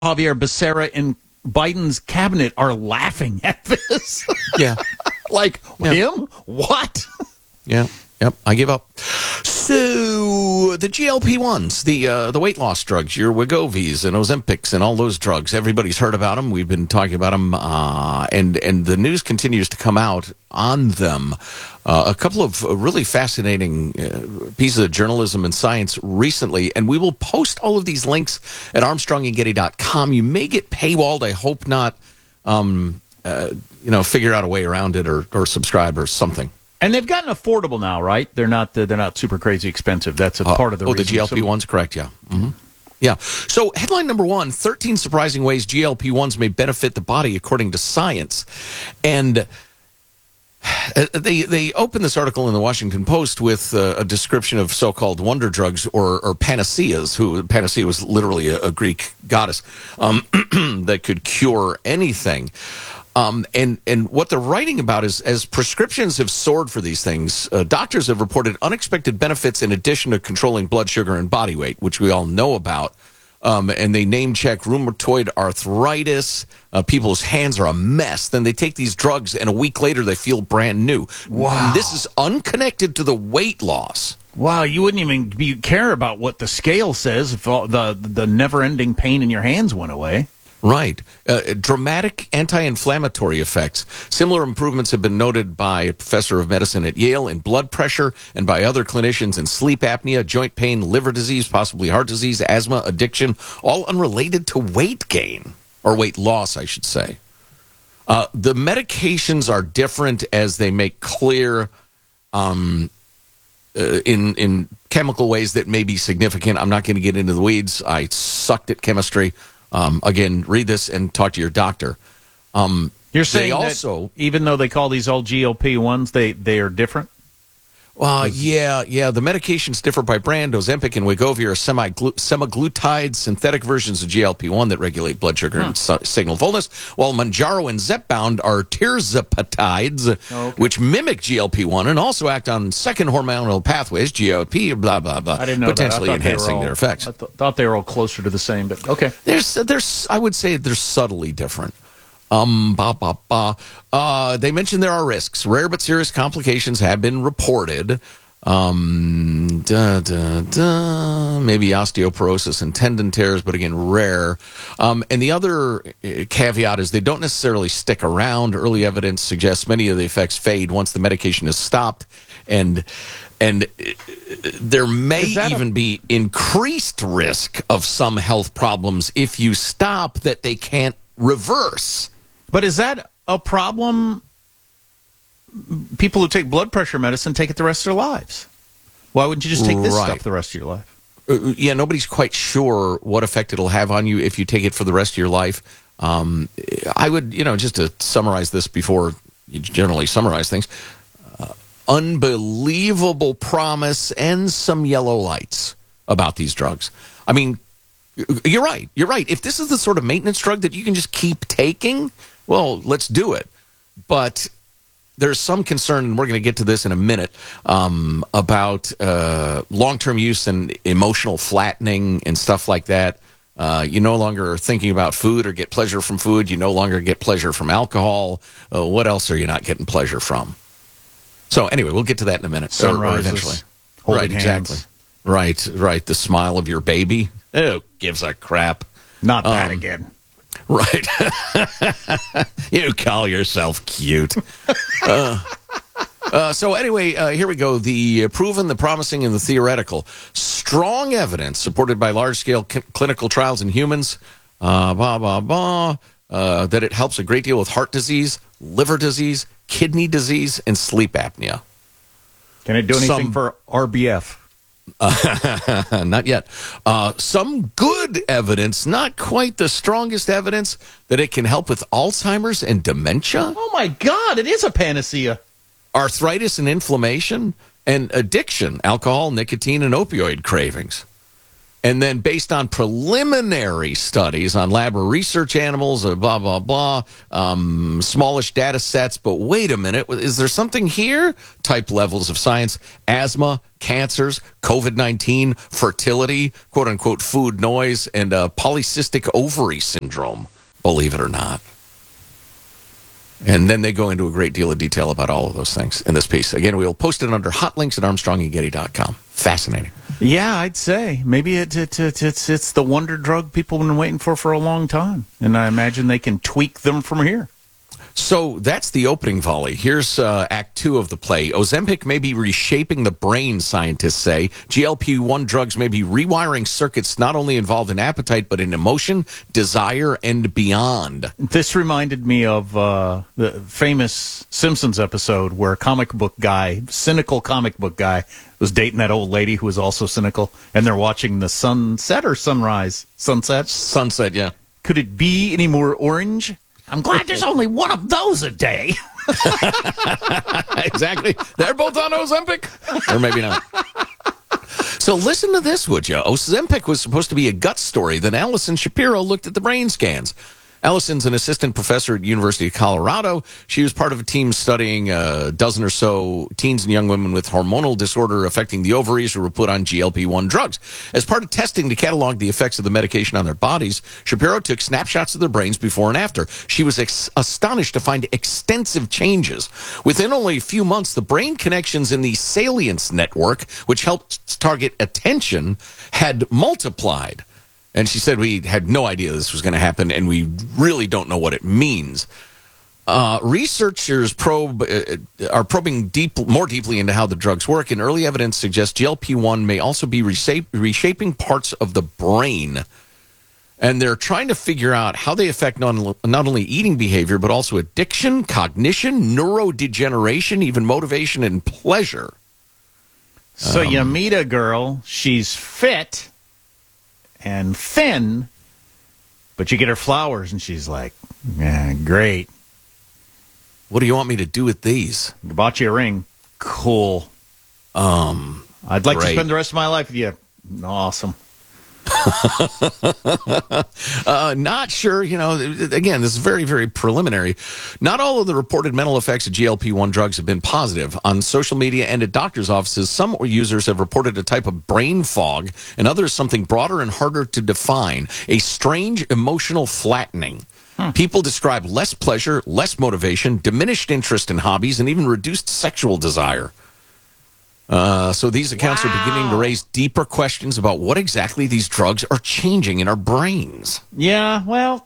Javier Becerra in Biden's cabinet are laughing at this. Yeah. Him? What? Yeah. Yep. I give up. So the GLP-1s, the weight loss drugs, your Wegovy's and Ozempics and all those drugs, everybody's heard about them. We've been talking about them, and the news continues to come out on them. A couple of really fascinating pieces of journalism and science recently, and we will post all of these links at ArmstrongandGetty.com. You may get paywalled. I hope not. Figure out a way around it or subscribe or something. And they've gotten affordable now, right? They're not super crazy expensive. That's a part of the reason. The GLP-1s, correct, yeah. Mm-hmm. Yeah. So headline number 1, 13 surprising ways GLP-1s may benefit the body according to science. And they open this article in the Washington Post with a description of so-called wonder drugs or panaceas. Panacea was literally a Greek goddess that could cure anything. And what they're writing about is, as prescriptions have soared for these things, doctors have reported unexpected benefits in addition to controlling blood sugar and body weight, which we all know about. And they name check rheumatoid arthritis. People's hands are a mess. Then they take these drugs, and a week later they feel brand new. Wow. This is unconnected to the weight loss. Wow, you wouldn't even care about what the scale says if all the never-ending pain in your hands went away. Right. Dramatic anti-inflammatory effects. Similar improvements have been noted by a professor of medicine at Yale in blood pressure and by other clinicians in sleep apnea, joint pain, liver disease, possibly heart disease, asthma, addiction, all unrelated to weight gain, or weight loss, I should say. The medications are different as they make clear in chemical ways that may be significant. I'm not going to get into the weeds. I sucked at chemistry. Again, read this and talk to your doctor. You're saying that even though they call these all GLP-1s, they are different? Yeah. The medications differ by brand. Ozempic and Wegovy are semaglutide synthetic versions of GLP-1 that regulate blood sugar and signal fullness, while Mounjaro and Zepbound are tirzepatides, which mimic GLP-1 and also act on second hormonal pathways, GLP, blah, blah, blah, I didn't know potentially that. enhancing their effects. I thought they were all closer to the same, but okay. I would say they're subtly different. They mentioned there are risks. Rare but serious complications have been reported. Maybe osteoporosis and tendon tears, but again, rare. And the other caveat is they don't necessarily stick around. Early evidence suggests many of the effects fade once the medication is stopped. And there may even be increased risk of some health problems if you stop that they can't reverse. But is that a problem? People who take blood pressure medicine take it the rest of their lives. Why wouldn't you just take this stuff the rest of your life? Yeah, nobody's quite sure what effect it'll have on you if you take it for the rest of your life. I would, just to summarize this before you generally summarize things, unbelievable promise and some yellow lights about these drugs. I mean, you're right. If this is the sort of maintenance drug that you can just keep taking, well, let's do it. But there's some concern, and we're going to get to this in a minute, about long-term use and emotional flattening and stuff like that. You no longer are thinking about food or get pleasure from food. You no longer get pleasure from alcohol. What else are you not getting pleasure from? So anyway, we'll get to that in a minute. Sunrises, eventually. holding hands. Exactly. Right. The smile of your baby. Who gives a crap? Not that again. Right. You call yourself cute. So anyway, here we go. The proven, the promising, and the theoretical. Strong evidence supported by large-scale clinical trials in humans, that it helps a great deal with heart disease, liver disease, kidney disease, and sleep apnea. Can it do anything for RBF? Not yet. Some good evidence, not quite the strongest evidence, that it can help with Alzheimer's and dementia. Oh, my God, it is a panacea. Arthritis and inflammation, and addiction, alcohol, nicotine, and opioid cravings. And then based on preliminary studies on lab or research animals, blah, blah, blah, smallish data sets. But wait a minute, is there something here? Type levels of science, asthma, cancers, COVID-19, fertility, quote unquote, food noise, and polycystic ovary syndrome, believe it or not. And then they go into a great deal of detail about all of those things in this piece. Again, we'll post it under hot links at armstrongandgetty.com. Fascinating. Yeah, I'd say maybe it's the wonder drug people have been waiting for a long time, and I imagine they can tweak them from here. So that's the opening volley. Here's Act 2 of the play. Ozempic may be reshaping the brain, scientists say. GLP-1 drugs may be rewiring circuits not only involved in appetite, but in emotion, desire, and beyond. This reminded me of the famous Simpsons episode where cynical comic book guy, was dating that old lady who was also cynical, and they're watching the sunset or sunrise? Sunset? Sunset, yeah. Could it be any more orange? I'm glad there's only one of those a day. Exactly. They're both on Ozempic? Or maybe not. So listen to this, would you? Ozempic was supposed to be a gut story. Then Allison Shapiro looked at the brain scans. Allison's an assistant professor at University of Colorado. She was part of a team studying a dozen or so teens and young women with hormonal disorder affecting the ovaries who were put on GLP-1 drugs. As part of testing to catalog the effects of the medication on their bodies, Shapiro took snapshots of their brains before and after. She was astonished to find extensive changes. Within only a few months, the brain connections in the salience network, which helps target attention, had multiplied. And she said, we had no idea this was going to happen, and we really don't know what it means. Researchers are probing more deeply into how the drugs work, and early evidence suggests GLP-1 may also be reshaping parts of the brain. And they're trying to figure out how they affect not only eating behavior, but also addiction, cognition, neurodegeneration, even motivation and pleasure. So you meet a girl, she's fit and thin, but you get her flowers, and she's like, yeah, great. What do you want me to do with these? I bought you a ring. Cool. I'd like to spend the rest of my life with you. Awesome. Not sure, again, this is very, very preliminary. Not all of the reported mental effects of GLP-1 drugs have been positive. On social media and at doctors' offices, some users have reported a type of brain fog, and others something broader and harder to define, a strange emotional flattening. People describe less pleasure, less motivation, diminished interest in hobbies, and even reduced sexual desire. So these accounts are beginning to raise deeper questions about what exactly these drugs are changing in our brains. Yeah, well,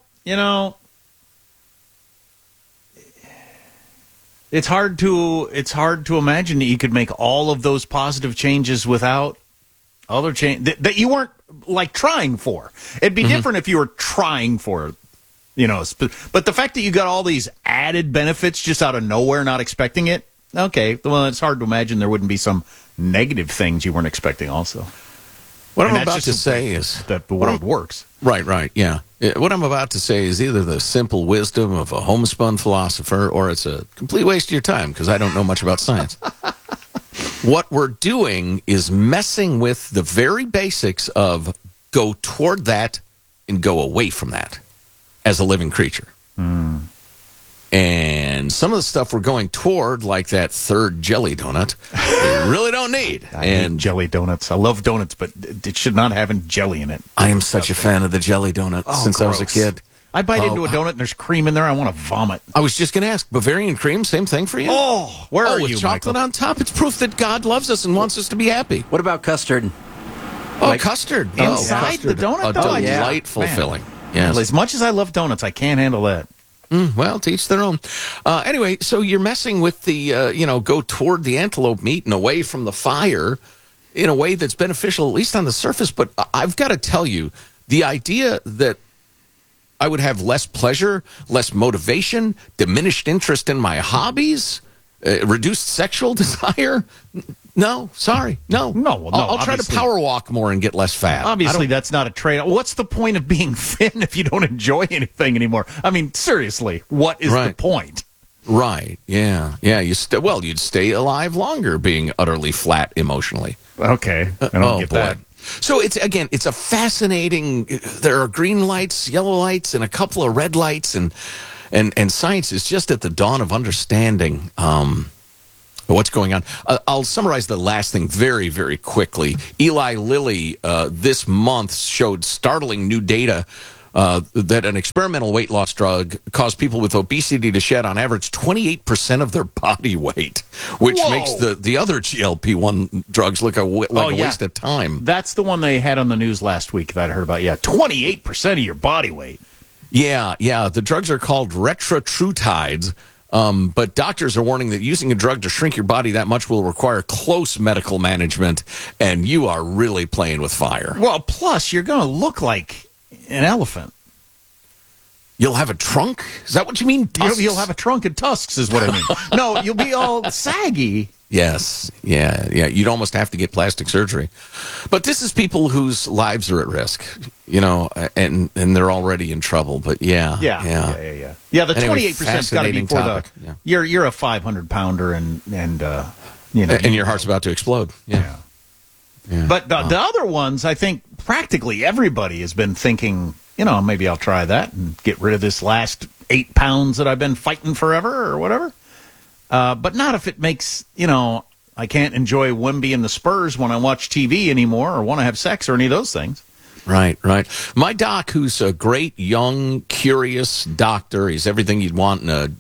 it's hard to imagine that you could make all of those positive changes without other change that you weren't like trying for. It'd be different if you were trying for it. But the fact that you got all these added benefits just out of nowhere, not expecting it, okay, well, it's hard to imagine there wouldn't be some negative things you weren't expecting also. What I'm about to say is that the world works. Right, yeah. What I'm about to say is either the simple wisdom of a homespun philosopher or it's a complete waste of your time because I don't know much about science. What we're doing is messing with the very basics of go toward that and go away from that as a living creature. And some of the stuff we're going toward, like that third jelly donut, we really don't need. I hate jelly donuts. I love donuts, but it should not have any jelly in it. I am such a fan of the jelly donut since I was a kid. I bite into a donut and there's cream in there. I want to vomit. I was just going to ask, Bavarian cream, same thing for you? Oh, where are with you, chocolate Michael? on top? It's proof that God loves us and wants us to be happy. What about custard? Custard. Inside the donut, a though? delightful Man. filling. Yes. As much as I love donuts, I can't handle that. Well, to each their own. Anyway, so you're messing with the, go toward the antelope meat and away from the fire in a way that's beneficial, at least on the surface. But I've got to tell you, the idea that I would have less pleasure, less motivation, diminished interest in my hobbies, reduced sexual desire. No, sorry. No. I'll try to power walk more and get less fat. Obviously, that's not a trade-off. What's the point of being thin if you don't enjoy anything anymore? I mean, seriously, what is the point? Right. Yeah. You'd stay alive longer being utterly flat emotionally. Okay. I don't get that. So it's a fascinating. There are green lights, yellow lights, and a couple of red lights, and science is just at the dawn of understanding what's going on. I'll summarize the last thing very, very quickly. Eli Lilly this month showed startling new data that an experimental weight loss drug caused people with obesity to shed on average 28% of their body weight, which makes the other GLP-1 drugs look like a waste of time. That's the one they had on the news last week that I heard about. Yeah, 28% of your body weight. Yeah. The drugs are called retatrutides. But doctors are warning that using a drug to shrink your body that much will require close medical management, and you are really playing with fire. Well, plus, you're going to look like an elephant. You'll have a trunk? Is that what you mean? You'll have a trunk and tusks is what I mean. No, you'll be all saggy. Yes. Yeah. You'd almost have to get plastic surgery. But this is people whose lives are at risk, and they're already in trouble. But yeah. Yeah, the 28%'s got to be for topic. You're a 500-pounder and and your heart's about to explode. Yeah. But the other ones, I think practically everybody has been thinking, maybe I'll try that and get rid of this last 8 pounds that I've been fighting forever or whatever. But not if it makes, I can't enjoy Wemby and the Spurs when I watch TV anymore or want to have sex or any of those things. Right. My doc, who's a great, young, curious doctor, he's everything you'd want in a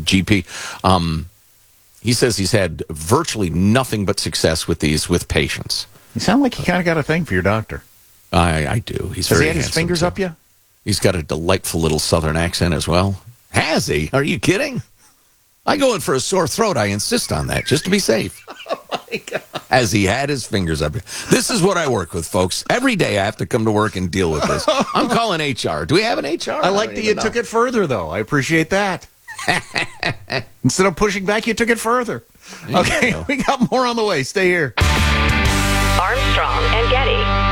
GP, he says he's had virtually nothing but success with these with patients. You sound like you kind of got a thing for your doctor. I do. He's Has very he had his fingers up you? He's got a delightful little southern accent as well. Has he? Are you kidding? I go in for a sore throat. I insist on that just to be safe. Oh, my God. Has he had his fingers up? This is what I work with, folks. Every day I have to come to work and deal with this. I'm calling HR. Do we have an HR? I like that you took it further, though. I appreciate that. Instead of pushing back, you took it further. Okay, we got more on the way. Stay here. Armstrong and Getty.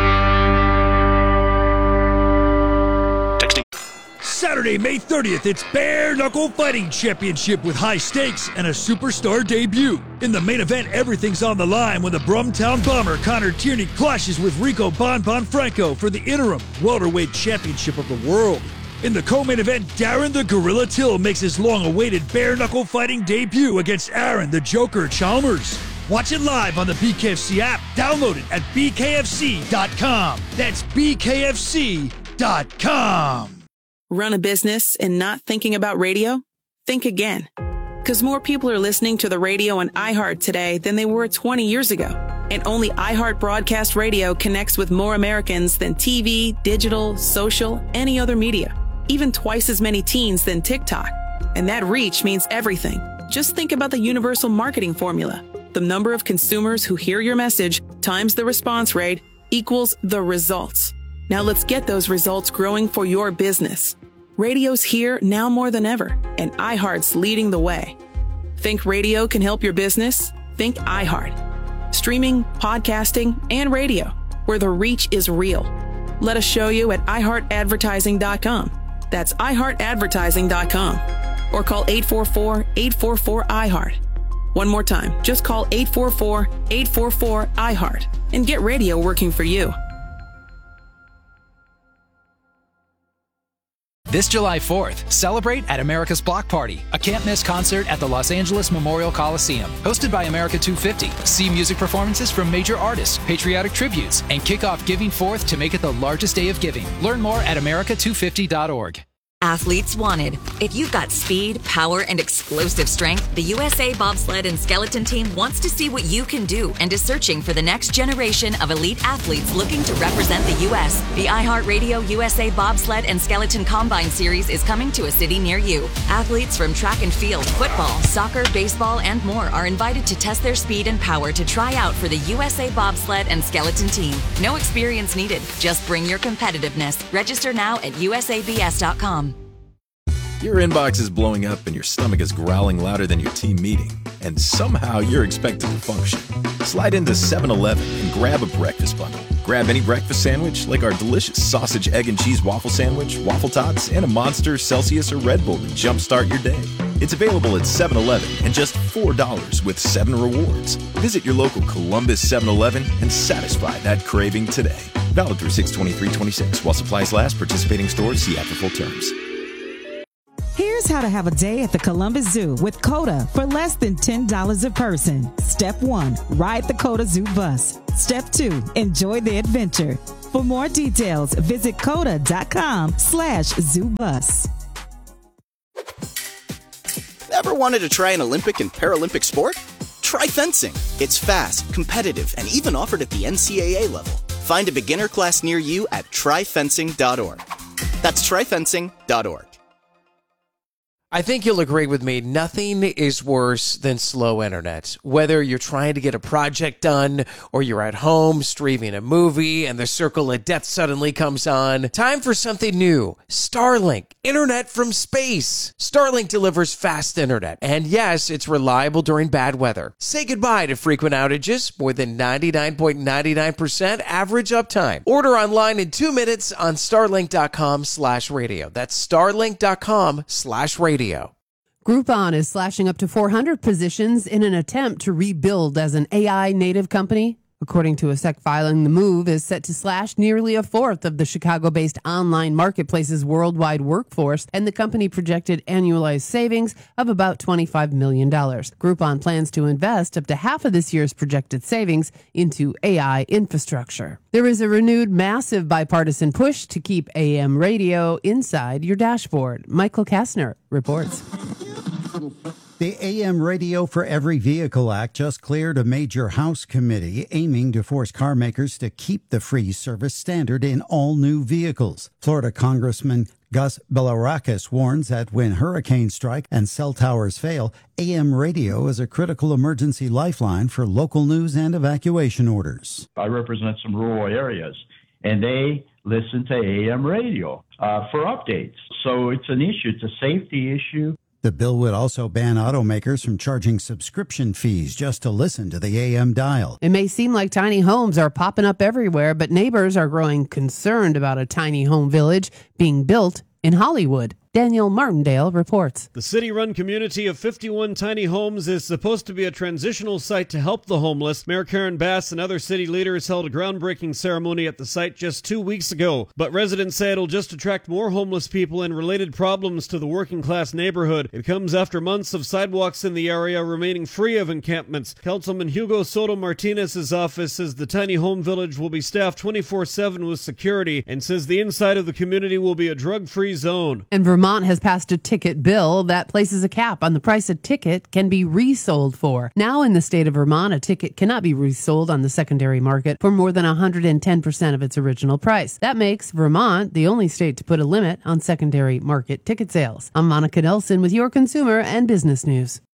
Saturday, May 30th, it's Bare Knuckle Fighting Championship with high stakes and a superstar debut. In the main event, everything's on the line when the Brumtown Bomber Connor Tierney clashes with Rico Bon Franco for the interim welterweight championship of the world. In the co-main event, Darren the Gorilla Till makes his long-awaited Bare Knuckle Fighting debut against Aaron the Joker Chalmers. Watch it live on the BKFC app. Download it at bkfc.com. That's bkfc.com. Run a business and not thinking about radio? Think again. Because more people are listening to the radio on iHeart today than they were 20 years ago. And only iHeart Broadcast Radio connects with more Americans than TV, digital, social, any other media. Even twice as many teens than TikTok. And that reach means everything. Just think about the universal marketing formula. The number of consumers who hear your message times the response rate equals the results. Now let's get those results growing for your business. Radio's here now more than ever, and iHeart's leading the way. Think radio can help your business? Think iHeart. Streaming, podcasting, and radio, where the reach is real. Let us show you at iHeartAdvertising.com. That's iHeartAdvertising.com. Or call 844-844-iHeart. One more time, just call 844-844-iHeart and get radio working for you. This July 4th, celebrate at America's Block Party, a can't-miss concert at the Los Angeles Memorial Coliseum. Hosted by America 250, see music performances from major artists, patriotic tributes, and kick off Giving Forth to make it the largest day of giving. Learn more at america250.org. Athletes wanted. If you've got speed, power, and explosive strength, the USA Bobsled and Skeleton Team wants to see what you can do and is searching for the next generation of elite athletes looking to represent the U.S. The iHeartRadio USA Bobsled and Skeleton Combine Series is coming to a city near you. Athletes from track and field, football, soccer, baseball, and more are invited to test their speed and power to try out for the USA Bobsled and Skeleton Team. No experience needed. Just bring your competitiveness. Register now at usabs.com. Your inbox is blowing up and your stomach is growling louder than your team meeting, and somehow you're expected to function. Slide into 7-Eleven and grab a breakfast bundle. Grab any breakfast sandwich like our delicious sausage, egg, and cheese waffle sandwich, waffle tots, and a Monster, Celsius, or Red Bull to jumpstart your day. It's available at 7-Eleven and just $4 with 7 rewards. Visit your local Columbus 7-Eleven and satisfy that craving today. Valid through 6/23/26 while supplies last. Participating stores see after full terms. Here's how to have a day at the Columbus Zoo with COTA for less than $10 a person. Step 1, ride the COTA Zoo bus. Step 2, enjoy the adventure. For more details, visit COTA.com/zoobus. Ever wanted to try an Olympic and Paralympic sport? Try fencing. It's fast, competitive, and even offered at the NCAA level. Find a beginner class near you at tryfencing.org. That's tryfencing.org. I think you'll agree with me, nothing is worse than slow internet. Whether you're trying to get a project done or you're at home streaming a movie and the circle of death suddenly comes on, time for something new. Starlink, internet from space. Starlink delivers fast internet, and yes, it's reliable during bad weather. Say goodbye to frequent outages, more than 99.99% average uptime. Order online in 2 minutes on starlink.com/radio. That's starlink.com/radio. Groupon is slashing up to 400 positions in an attempt to rebuild as an AI native company. According to a SEC filing, the move is set to slash nearly a fourth of the Chicago-based online marketplace's worldwide workforce, and the company projected annualized savings of about $25 million. Groupon plans to invest up to half of this year's projected savings into AI infrastructure. There is a renewed massive bipartisan push to keep AM radio inside your dashboard. Michael Kastner reports. The AM Radio for Every Vehicle Act just cleared a major House committee aiming to force car makers to keep the free service standard in all new vehicles. Florida Congressman Gus Bilirakis warns that when hurricanes strike and cell towers fail, AM radio is a critical emergency lifeline for local news and evacuation orders. I represent some rural areas, and they listen to AM radio for updates. So it's an issue. It's a safety issue. The bill would also ban automakers from charging subscription fees just to listen to the AM dial. It may seem like tiny homes are popping up everywhere, but neighbors are growing concerned about a tiny home village being built in Hollywood. Daniel Martindale reports. The city-run community of 51 tiny homes is supposed to be a transitional site to help the homeless. Mayor Karen Bass and other city leaders held a groundbreaking ceremony at the site just 2 weeks ago. But residents say it'll just attract more homeless people and related problems to the working-class neighborhood. It comes after months of sidewalks in the area remaining free of encampments. Councilman Hugo Soto Martinez's office says the tiny home village will be staffed 24/7 with security and says the inside of the community will be a drug-free zone. And Vermont has passed a ticket bill that places a cap on the price a ticket can be resold for. Now in the state of Vermont, a ticket cannot be resold on the secondary market for more than 110% of its original price. That makes Vermont the only state to put a limit on secondary market ticket sales. I'm Monica Nelson with your consumer and business news.